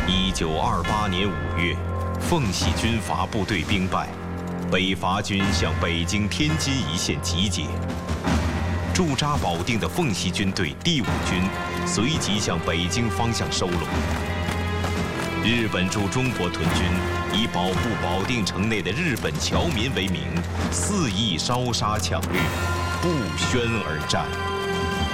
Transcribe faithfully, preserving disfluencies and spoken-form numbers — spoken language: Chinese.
一九二八年五月，奉系军阀部队兵败，北伐军向北京、天津一线集结。驻扎保定的奉系军队第五军随即向北京方向收拢。日本驻中国屯军以保护保定城内的日本侨民为名，肆意烧杀抢掠，不宣而战。